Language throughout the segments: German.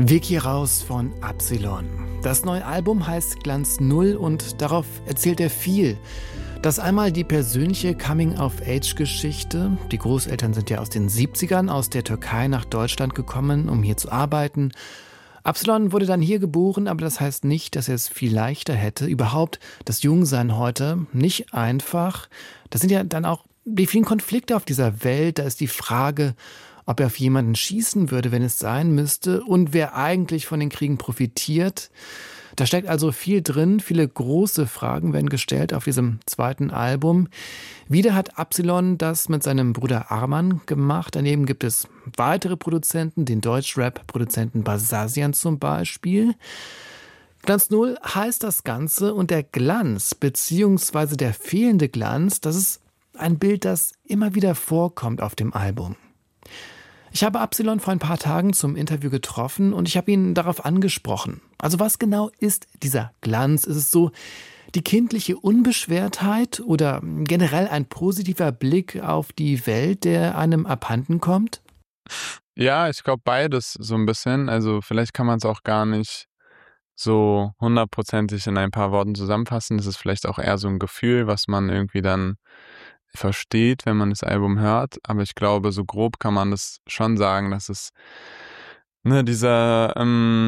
Vicky Raus von Absilon. Das neue Album heißt Glanz Null und darauf erzählt er viel. Das einmal die persönliche Coming-of-Age-Geschichte. Die Großeltern sind ja aus den 70ern aus der Türkei nach Deutschland gekommen, um hier zu arbeiten. Absilon wurde dann hier geboren, aber das heißt nicht, dass er es viel leichter hätte. Überhaupt das Jungsein heute nicht einfach. Das sind ja dann auch die vielen Konflikte auf dieser Welt. Da ist die Frage, ob er auf jemanden schießen würde, wenn es sein müsste, und wer eigentlich von den Kriegen profitiert. Da steckt also viel drin, viele große Fragen werden gestellt auf diesem zweiten Album. Wieder hat Absilon das mit seinem Bruder Arman gemacht. Daneben gibt es weitere Produzenten, den Deutschrap-Produzenten Basasian zum Beispiel. Glanz Null heißt das Ganze, und der Glanz bzw. der fehlende Glanz, das ist ein Bild, das immer wieder vorkommt auf dem Album. Ich habe Absilon vor ein paar Tagen zum Interview getroffen und ich habe ihn darauf angesprochen. Also was genau ist dieser Glanz? Ist es so die kindliche Unbeschwertheit oder generell ein positiver Blick auf die Welt, der einem abhanden kommt? Ja, ich glaube beides so ein bisschen. Also vielleicht kann man es auch gar nicht so hundertprozentig in ein paar Worten zusammenfassen. Das ist vielleicht auch eher so ein Gefühl, was man irgendwie dann versteht, wenn man das Album hört. Aber ich glaube, so grob kann man das schon sagen, dass es dieser,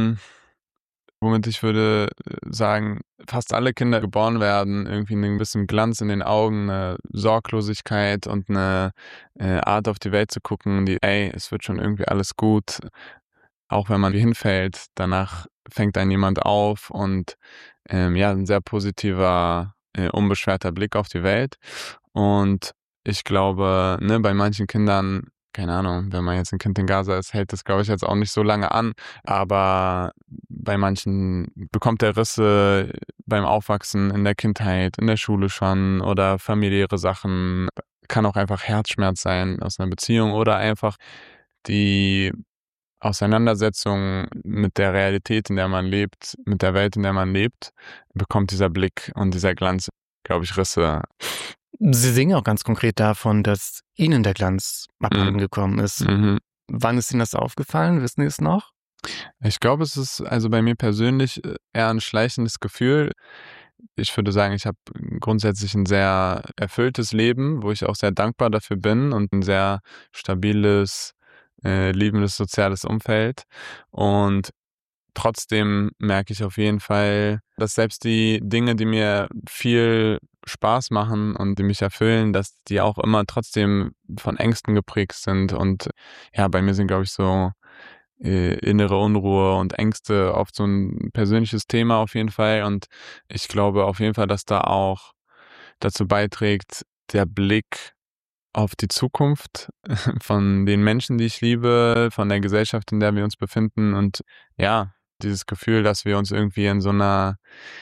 womit ich würde sagen, fast alle Kinder geboren werden, irgendwie einen gewissen Glanz in den Augen, eine Sorglosigkeit und eine Art auf die Welt zu gucken, die, es wird schon irgendwie alles gut, auch wenn man hinfällt, danach fängt einen jemand auf und ein sehr positiver, unbeschwerter Blick auf die Welt. Und ich glaube, bei manchen Kindern, keine Ahnung, wenn man jetzt ein Kind in Gaza ist, hält das, glaube ich, jetzt auch nicht so lange an. Aber bei manchen bekommt er Risse beim Aufwachsen in der Kindheit, in der Schule schon oder familiäre Sachen. Kann auch einfach Herzschmerz sein aus einer Beziehung oder einfach die Auseinandersetzung mit der Realität, in der man lebt, mit der Welt, in der man lebt, bekommt dieser Blick und dieser Glanz, glaube ich, Risse. Sie singen auch ganz konkret davon, dass Ihnen der Glanz abhanden gekommen ist. Mhm. Wann ist Ihnen das aufgefallen? Wissen Sie es noch? Ich glaube, es ist also bei mir persönlich eher ein schleichendes Gefühl. Ich würde sagen, ich habe grundsätzlich ein sehr erfülltes Leben, wo ich auch sehr dankbar dafür bin und ein sehr stabiles, liebendes soziales Umfeld. Und trotzdem merke ich auf jeden Fall, dass selbst die Dinge, die mir viel Spaß machen und die mich erfüllen, dass die auch immer trotzdem von Ängsten geprägt sind. Und ja, bei mir sind, glaube ich, so innere Unruhe und Ängste oft so ein persönliches Thema auf jeden Fall. Und ich glaube auf jeden Fall, dass da auch dazu beiträgt, der Blick auf die Zukunft von den Menschen, die ich liebe, von der Gesellschaft, in der wir uns befinden. Und ja, dieses Gefühl, dass wir uns irgendwie in so einer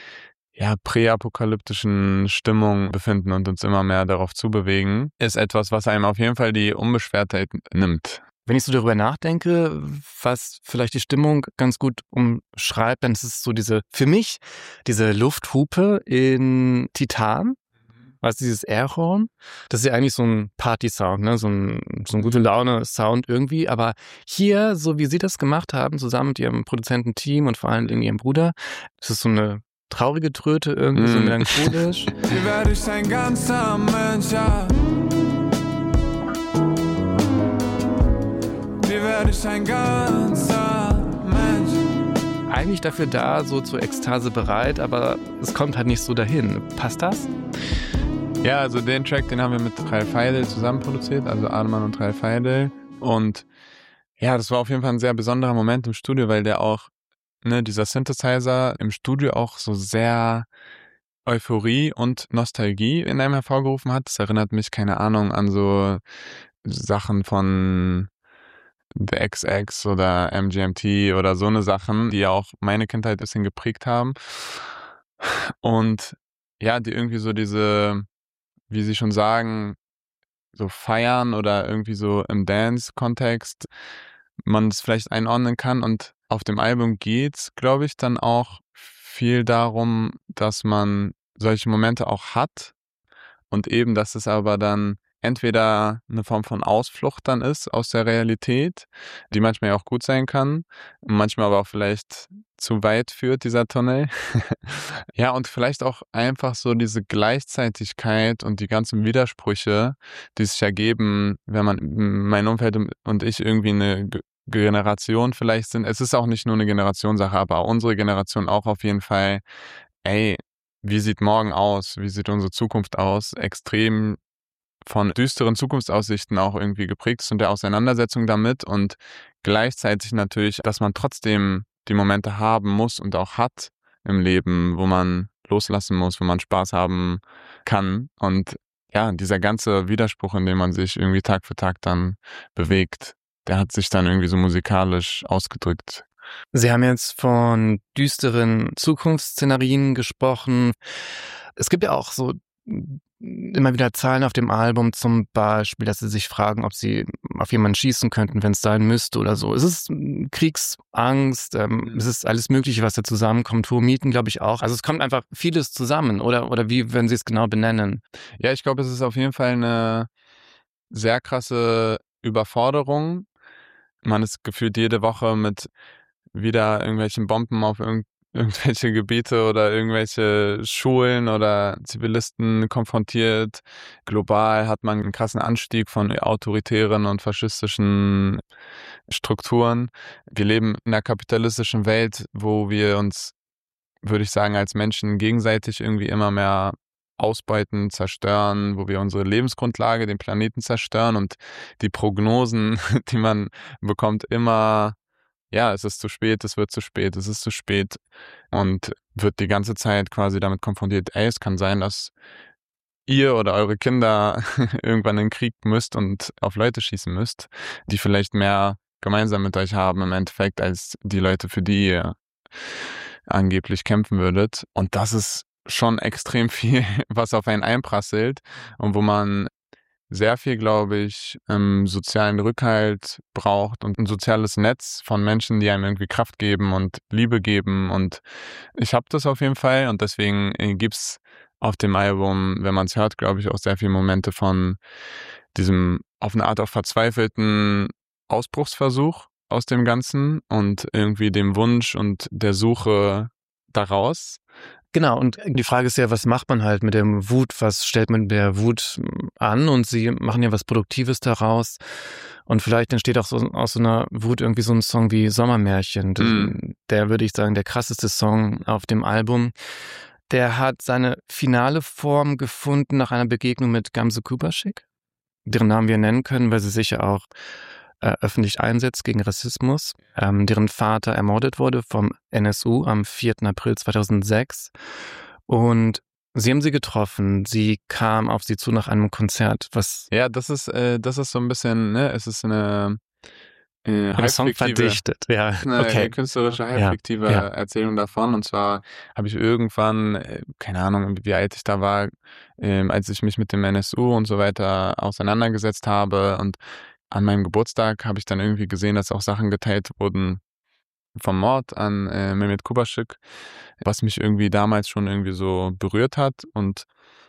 präapokalyptischen Stimmung befinden und uns immer mehr darauf zubewegen, ist etwas, was einem auf jeden Fall die Unbeschwertheit nimmt. Wenn ich so darüber nachdenke, was vielleicht die Stimmung ganz gut umschreibt, dann ist es so für mich diese Lufthupe in Titan. Weißt du, dieses Airhorn, das ist ja eigentlich so ein Party-Sound, ne? So ein gute Laune-Sound irgendwie. Aber hier, so wie Sie das gemacht haben, zusammen mit Ihrem Produzententeam und vor allem Ihrem Bruder, das ist so eine traurige Tröte, irgendwie so melancholisch. Wie werde ich ein ganzer Mensch, ja? Wie werde ich ein ganzer Mensch? Eigentlich dafür da, so zur Ekstase bereit, aber es kommt halt nicht so dahin. Passt das? Ja, also den Track, den haben wir mit Ralf Heidel zusammen produziert, also Arman und Ralf Heidel. Und ja, das war auf jeden Fall ein sehr besonderer Moment im Studio, weil der auch, dieser Synthesizer im Studio auch so sehr Euphorie und Nostalgie in einem hervorgerufen hat. Das erinnert mich, keine Ahnung, an so Sachen von The XX oder MGMT oder so eine Sachen, die ja auch meine Kindheit ein bisschen geprägt haben. Und ja, die irgendwie so diese, wie Sie schon sagen, so feiern oder irgendwie so im Dance-Kontext man das vielleicht einordnen kann. Und auf dem Album geht's, glaube ich, dann auch viel darum, dass man solche Momente auch hat und eben, dass es aber dann entweder eine Form von Ausflucht dann ist aus der Realität, die manchmal ja auch gut sein kann, manchmal aber auch vielleicht zu weit führt, dieser Tunnel. Ja, und vielleicht auch einfach so diese Gleichzeitigkeit und die ganzen Widersprüche, die sich ergeben, wenn man mein Umfeld und ich irgendwie eine Generation vielleicht sind. Es ist auch nicht nur eine Generationssache, aber auch unsere Generation auch auf jeden Fall. Ey, wie sieht morgen aus? Wie sieht unsere Zukunft aus? Extrem von düsteren Zukunftsaussichten auch irgendwie geprägt ist und der Auseinandersetzung damit und gleichzeitig natürlich, dass man trotzdem die Momente haben muss und auch hat im Leben, wo man loslassen muss, wo man Spaß haben kann und ja, dieser ganze Widerspruch, in dem man sich irgendwie Tag für Tag dann bewegt, der hat sich dann irgendwie so musikalisch ausgedrückt. Sie haben jetzt von düsteren Zukunftsszenarien gesprochen. Es gibt ja auch so immer wieder Zahlen auf dem Album, zum Beispiel, dass Sie sich fragen, ob Sie auf jemanden schießen könnten, wenn es sein müsste oder so. Es ist Kriegsangst, es ist alles Mögliche, was da zusammenkommt. Hohe Mieten, glaube ich auch. Also es kommt einfach vieles zusammen, oder wie würden Sie es genau benennen? Ja, ich glaube, es ist auf jeden Fall eine sehr krasse Überforderung. Man ist gefühlt jede Woche mit wieder irgendwelchen Bomben auf irgendwelche Gebiete oder irgendwelche Schulen oder Zivilisten konfrontiert. Global hat man einen krassen Anstieg von autoritären und faschistischen Strukturen. Wir leben in einer kapitalistischen Welt, wo wir uns, würde ich sagen, als Menschen gegenseitig irgendwie immer mehr ausbeuten, zerstören, wo wir unsere Lebensgrundlage, den Planeten zerstören und die Prognosen, die man bekommt, immer, ja, es ist zu spät, es wird zu spät, es ist zu spät und wird die ganze Zeit quasi damit konfrontiert, ey, es kann sein, dass ihr oder eure Kinder irgendwann in den Krieg müsst und auf Leute schießen müsst, die vielleicht mehr gemeinsam mit euch haben im Endeffekt, als die Leute, für die ihr angeblich kämpfen würdet. Und das ist schon extrem viel, was auf einen einprasselt und wo man sehr viel, glaube ich, sozialen Rückhalt braucht und ein soziales Netz von Menschen, die einem irgendwie Kraft geben und Liebe geben. Und ich habe das auf jeden Fall und deswegen gibt's auf dem Album, wenn man es hört, glaube ich, auch sehr viele Momente von diesem auf eine Art auch verzweifelten Ausbruchsversuch aus dem Ganzen und irgendwie dem Wunsch und der Suche daraus. Genau, und die Frage ist ja, was macht man halt mit der Wut? Was stellt man mit der Wut an? Und Sie machen ja was Produktives daraus. Und vielleicht entsteht auch so aus so einer Wut irgendwie so ein Song wie Sommermärchen. Der, würde ich sagen, der krasseste Song auf dem Album. Der hat seine finale Form gefunden nach einer Begegnung mit Gamze Kubaschik, deren Namen wir nennen können, weil sie sich ja auch öffentlich einsetzt gegen Rassismus, deren Vater ermordet wurde vom NSU am 4. April 2006. Und Sie haben sie getroffen. Sie kam auf sie zu nach einem Konzert. Was? Ja, das ist so ein bisschen, ne, es ist eine Song verdichtet, ja. Eine künstlerische, halbfiktive Erzählung davon. Und zwar habe ich irgendwann, keine Ahnung, wie alt ich da war, als ich mich mit dem NSU und so weiter auseinandergesetzt habe. Und an meinem Geburtstag habe ich dann irgendwie gesehen, dass auch Sachen geteilt wurden vom Mord an Mehmet Kubaschik, was mich irgendwie damals schon irgendwie so berührt hat und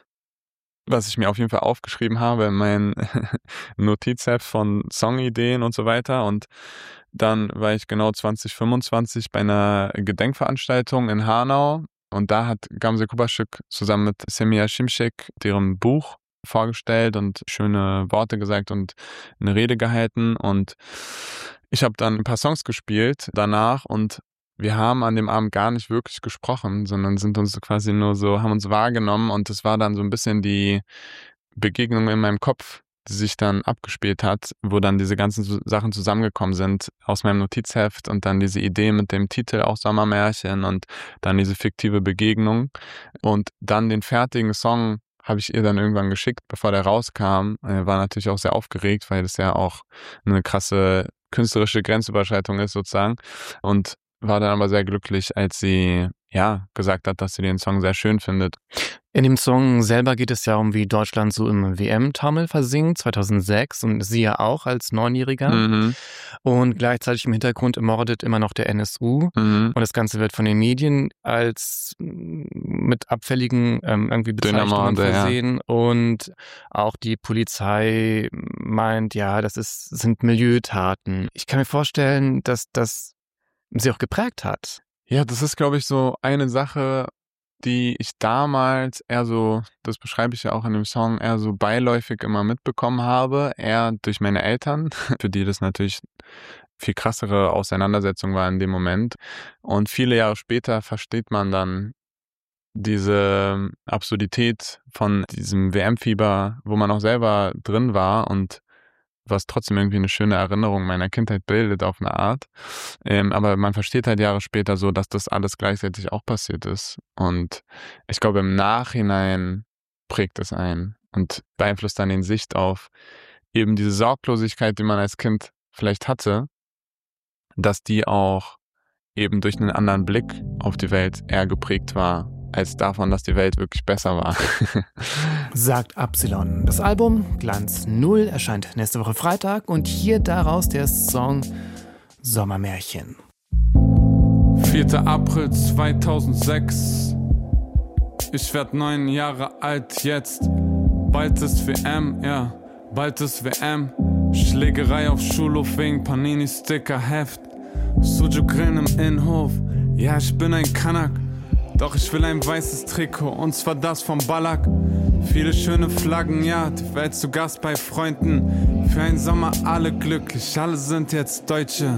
was ich mir auf jeden Fall aufgeschrieben habe in mein Notizheft von Songideen und so weiter. Und dann war ich genau 2025 bei einer Gedenkveranstaltung in Hanau und da hat Gamze Kubaschik zusammen mit Semih Şimşek deren Buch vorgestellt und schöne Worte gesagt und eine Rede gehalten und ich habe dann ein paar Songs gespielt danach und wir haben an dem Abend gar nicht wirklich gesprochen, sondern sind uns quasi nur so, haben uns wahrgenommen und es war dann so ein bisschen die Begegnung in meinem Kopf, die sich dann abgespielt hat, wo dann diese ganzen Sachen zusammengekommen sind aus meinem Notizheft und dann diese Idee mit dem Titel auch Sommermärchen und dann diese fiktive Begegnung und dann den fertigen Song habe ich ihr dann irgendwann geschickt, bevor der rauskam. War natürlich auch sehr aufgeregt, weil das ja auch eine krasse künstlerische Grenzüberschreitung ist sozusagen. Und war dann aber sehr glücklich, als sie gesagt hat, dass sie den Song sehr schön findet. In dem Song selber geht es ja um, wie Deutschland so im WM-Taumel versinkt, 2006, und sie ja auch als 9-Jähriger. Und gleichzeitig im Hintergrund ermordet immer noch der NSU. Und das Ganze wird von den Medien als mit abfälligen irgendwie Bezeichnungen versehen. Und auch die Polizei meint, das sind Milieutaten. Ich kann mir vorstellen, dass das sie auch geprägt hat. Ja, das ist, glaube ich, so eine Sache, die ich damals eher so, das beschreibe ich ja auch in dem Song, eher so beiläufig immer mitbekommen habe, eher durch meine Eltern, für die das natürlich viel krassere Auseinandersetzung war in dem Moment. Und viele Jahre später versteht man dann diese Absurdität von diesem WM-Fieber, wo man auch selber drin war und was trotzdem irgendwie eine schöne Erinnerung meiner Kindheit bildet auf eine Art. Aber man versteht halt Jahre später so, dass das alles gleichzeitig auch passiert ist. Und ich glaube, im Nachhinein prägt es einen und beeinflusst dann den Sicht auf eben diese Sorglosigkeit, die man als Kind vielleicht hatte, dass die auch eben durch einen anderen Blick auf die Welt eher geprägt war, als davon, dass die Welt wirklich besser war. Sagt Absilon. Das Album Glanz 0 erscheint nächste Woche Freitag und hier daraus der Song Sommermärchen. 4. April 2006. Ich werd 9 Jahre alt jetzt. Bald ist WM, bald ist WM. Schlägerei auf Schulhof wegen Panini-Sticker-Heft. Sujuk-Grin im Innenhof. Ja, ich bin ein Kanak. Doch ich will ein weißes Trikot, und zwar das vom Ballack. Viele schöne Flaggen, die Welt zu Gast bei Freunden. Für einen Sommer alle glücklich, alle sind jetzt Deutsche.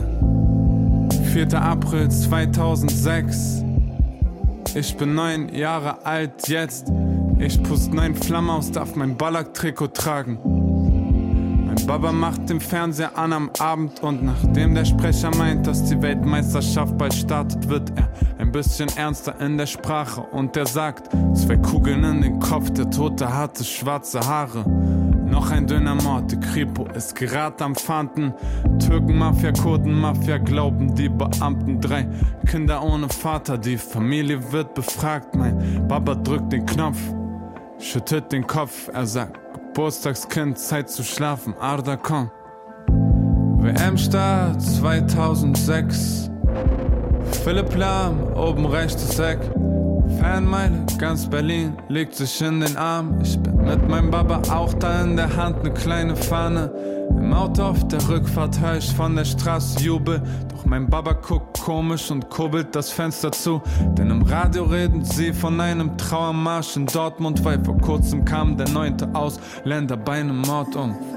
4. April 2006. Ich bin 9 Jahre alt jetzt. Ich pust 9 Flammen aus, darf mein Ballack-Trikot tragen. Mein Baba macht den Fernseher an am Abend und nachdem der Sprecher meint, dass die Weltmeisterschaft bald startet, wird er ein bisschen ernster in der Sprache und er sagt, 2 Kugeln in den Kopf, der Tote hatte schwarze Haare. Noch ein dünner Mord, die Kripo ist gerade am Fahnden. Türken, Mafia, Kurden, Mafia, glauben die Beamten. 3 Kinder ohne Vater, die Familie wird befragt. Mein Baba drückt den Knopf, schüttelt den Kopf, er sagt, Geburtstagskind, Zeit zu schlafen, Arda, komm. WM-Start 2006. Philipp Lahm, oben rechtes Eck. Fanmeile, ganz Berlin liegt sich in den Arm. Ich bin mit meinem Baba auch da, in der Hand ne kleine Fahne. Im Auto auf der Rückfahrt hör ich von der Straße Jubel. Doch mein Baba guckt komisch und kurbelt das Fenster zu. Denn im Radio reden sie von einem Trauermarsch in Dortmund, weil vor kurzem kam der 9. Ausländer bei einem Mord um.